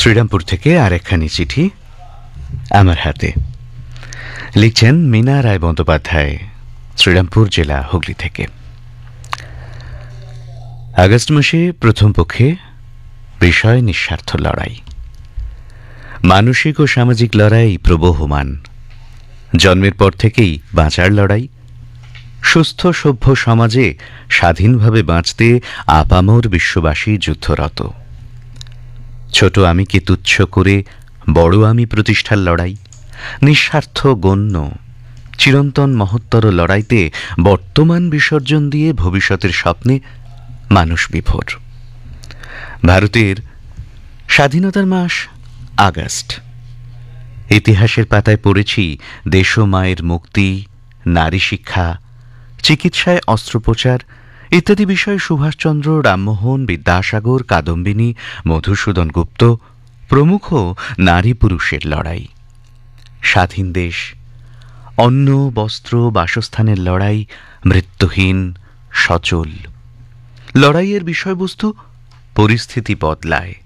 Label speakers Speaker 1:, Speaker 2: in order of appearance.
Speaker 1: শ্রীরামপুর থেকে আরেকখানি চিঠি আমার হাতে। লিখছেন মীনা রায় বন্দ্যোপাধ্যায়, শ্রীরামপুর জেলা, হুগলি থেকে। আগস্ট মাসে প্রথম পক্ষে বিষয় নিঃস্বার্থ লড়াই। মানসিক ও সামাজিক লড়াই প্রবহমান। জন্মের পর থেকেই বাঁচার লড়াই। সুস্থ সভ্য সমাজে স্বাধীনভাবে বাঁচতে আপামর বিশ্ববাসী যুদ্ধরত। ছোট আমিকে তুচ্ছ করে বড় আমি প্রতিষ্ঠার লড়াই। নিঃস্বার্থ গণ্য চিরন্তন মহত্তর লড়াইতে বর্তমান বিসর্জন দিয়ে ভবিষ্যতের স্বপ্নে মানুষ বিভোর। ভারতের স্বাধীনতার মাস আগস্ট। ইতিহাসের পাতায় পড়েছি দেশ ও মায়ের মুক্তি, নারী শিক্ষা, চিকিৎসায় অস্ত্রোপচার ইত্যাদি বিষয়ে সুভাষচন্দ্র, রামমোহন, বিদ্যাসাগর, কাদম্বিনী, মধুসূদন গুপ্ত প্রমুখ নারী পুরুষের লড়াই। স্বাধীন দেশ, অন্ন বস্ত্র বাসস্থানের লড়াই মৃত্যুহীন সচল। লড়াইয়ের বিষয়বস্তু পরিস্থিতি বদলায়,